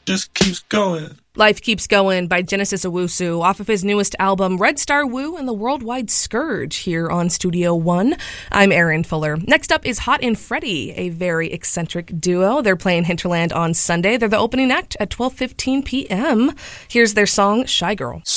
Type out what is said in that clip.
just keeps going. Life Keeps Going by Genesis Owusu off of his newest album, Red Star Woo and the Worldwide Scourge, here on Studio One. I'm Erin Fuller. Next up is Hot and Freddie, a very eccentric duo. They're playing Hinterland on Sunday. They're the opening act at 12:15 p.m. Here's their song, Shy Girl.